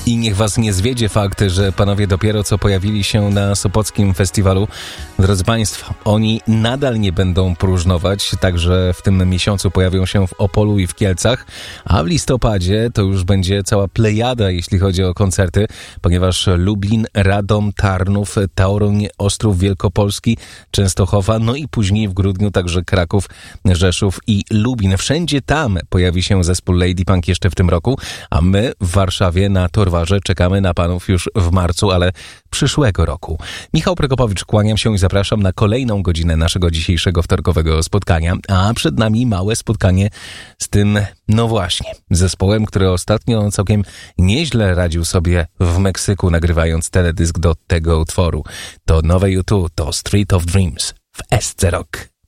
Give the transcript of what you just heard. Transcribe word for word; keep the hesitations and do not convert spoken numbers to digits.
I niech was nie zwiedzie fakt, że panowie dopiero co pojawili się na Sopockim Festiwalu. Drodzy państwo, oni nadal nie będą próżnować, także w tym miesiącu pojawią się w Opolu i w Kielcach, a w listopadzie to już będzie cała plejada, jeśli chodzi o koncerty, ponieważ Lublin, Radom, Tarnów, Toruń, Ostrów Wielkopolski, Częstochowa, no i później w grudniu także Kraków, Rzeszów i Lubin. Wszędzie tam pojawi się zespół Lady Punk jeszcze w tym roku, a my w Warszawie na Torwarze czekamy na panów już w marcu, ale przyszłego roku. Michał Prokopowicz, kłaniam się i zapraszam na kolejną godzinę naszego dzisiejszego wtorkowego spotkania, a przed nami małe spotkanie z tym, no właśnie, zespołem, który ostatnio całkiem nieźle radził sobie w Meksyku, nagrywając teledysk do tego utworu. To nowe U dwa, to Street of Dreams w S C Rock.